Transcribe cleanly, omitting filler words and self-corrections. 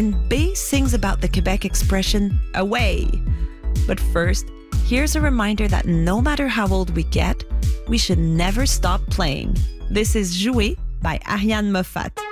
and B sings about the Quebec expression away. But first, here's a reminder that no matter how old we get, we should never stop playing. This is Jouer by Ariane Moffat.